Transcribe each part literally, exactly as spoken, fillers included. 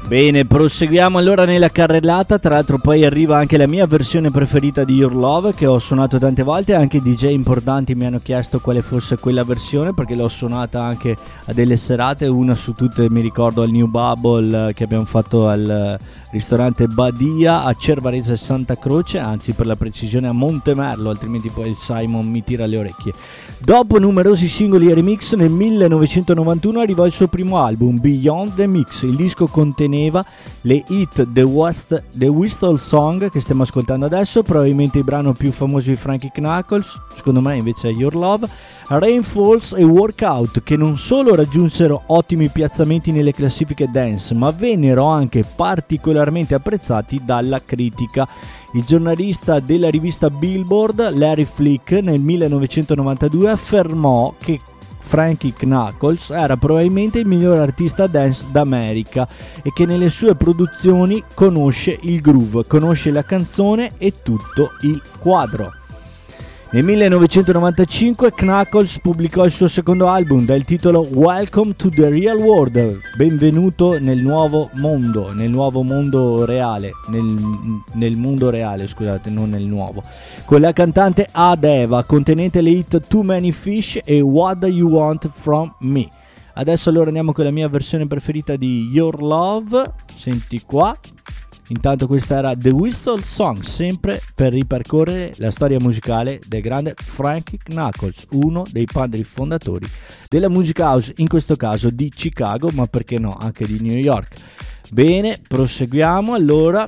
Bene, proseguiamo allora nella carrellata. Tra l'altro poi arriva anche la mia versione preferita di Your Love, che ho suonato tante volte. Anche D J importanti mi hanno chiesto quale fosse quella versione, perché l'ho suonata anche a delle serate. Una su tutte mi ricordo al New Bubble che abbiamo fatto al ristorante Badia a Cervarese Santa Croce, anzi per la precisione a Montemerlo, altrimenti poi il Simon mi tira le orecchie. Dopo numerosi singoli e remix, nel millenovecentonovantuno arrivò il suo primo album, Beyond the Mix. Il disco conteneva le hit The, West, The Whistle Song che stiamo ascoltando adesso, probabilmente il brano più famoso di Frankie Knuckles, secondo me invece è Your Love, Rainfalls e Workout, che non solo raggiunsero ottimi piazzamenti nelle classifiche dance, ma vennero anche particolarmente apprezzati dalla critica. Il giornalista della rivista Billboard, Larry Flick, nel millenovecentonovantadue affermò che Frankie Knuckles era probabilmente il miglior artista dance d'America e che nelle sue produzioni conosce il groove, conosce la canzone e tutto il quadro. Nel millenovecentonovantacinque Knuckles pubblicò il suo secondo album dal titolo Welcome to the Real World, benvenuto nel nuovo mondo, nel nuovo mondo reale, nel, nel mondo reale scusate, non nel nuovo, con la cantante Adeva, contenente le hit Too Many Fish e What Do You Want From Me. Adesso allora andiamo con la mia versione preferita di Your Love, senti qua. Intanto questa era The Whistle Song, sempre per ripercorrere la storia musicale del grande Frankie Knuckles, uno dei padri fondatori della music house, in questo caso di Chicago, ma perché no, anche di New York. Bene, proseguiamo allora,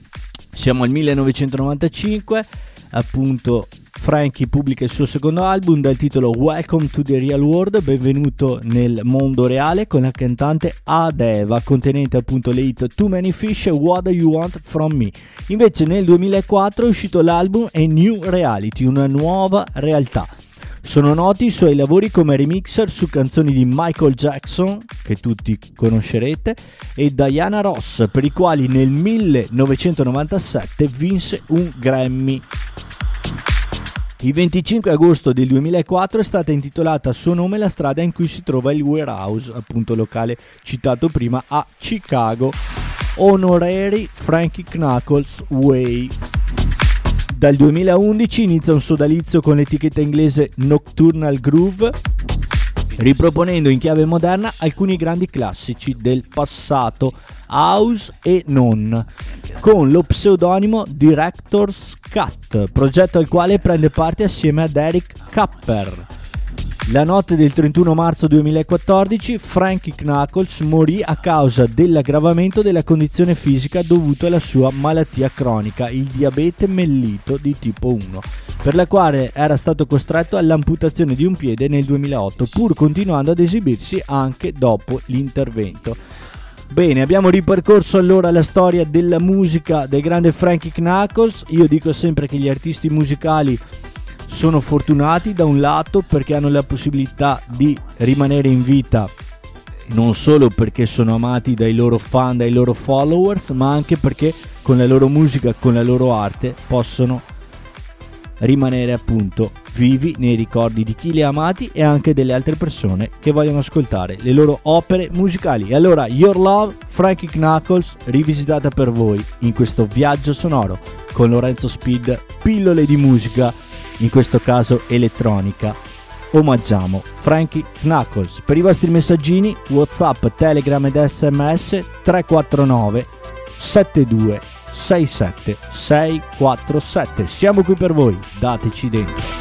siamo al millenovecentonovantacinque, appunto Frankie pubblica il suo secondo album dal titolo Welcome to the Real World, benvenuto nel mondo reale, con la cantante Adeva, contenente appunto le hit Too Many Fish e What Do You Want From Me. Invece nel duemilaquattro è uscito l'album A New Reality, una nuova realtà. Sono noti i suoi lavori come remixer su canzoni di Michael Jackson, che tutti conoscerete, e Diana Ross, per i quali nel millenovecentonovantasette vinse un Grammy. Il venticinque agosto del duemilaquattro è stata intitolata a suo nome la strada in cui si trova il warehouse, appunto locale citato prima, a Chicago, Honorary Frankie Knuckles Way. Dal duemilaundici inizia un sodalizio con l'etichetta inglese Nocturnal Groove, riproponendo in chiave moderna alcuni grandi classici del passato, house e non, con lo pseudonimo Director's Cut, progetto al quale prende parte assieme ad Eric Kapper. La notte del trentuno marzo duemilaquattordici Frankie Knuckles morì a causa dell'aggravamento della condizione fisica dovuto alla sua malattia cronica, il diabete mellito di tipo uno, per la quale era stato costretto all'amputazione di un piede nel duemilaotto, pur continuando ad esibirsi anche dopo l'intervento. Bene, abbiamo ripercorso allora la storia della musica del grande Frankie Knuckles. Io dico sempre che gli artisti musicali sono fortunati da un lato perché hanno la possibilità di rimanere in vita, non solo perché sono amati dai loro fan, dai loro followers, ma anche perché con la loro musica, con la loro arte possono rimanere appunto vivi nei ricordi di chi li ha amati e anche delle altre persone che vogliono ascoltare le loro opere musicali. E allora Your Love, Frankie Knuckles, rivisitata per voi in questo viaggio sonoro con Lorenzo Speed, pillole di musica, in questo caso elettronica. Omaggiamo Frankie Knuckles. Per i vostri messaggini WhatsApp, Telegram ed sms tre quattro nove sette due sei sette sei quattro sette. Siamo qui per voi, dateci dentro.